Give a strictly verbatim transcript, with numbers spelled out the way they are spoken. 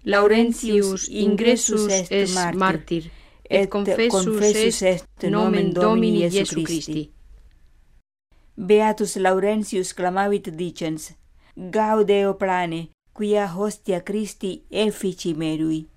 Laurentius ingressus est martyr, et confessus est nomen Domini Iesu Christi. Beatus Laurentius clamavit dicens: Gaudeo plane, quia hostia Christi effici merui.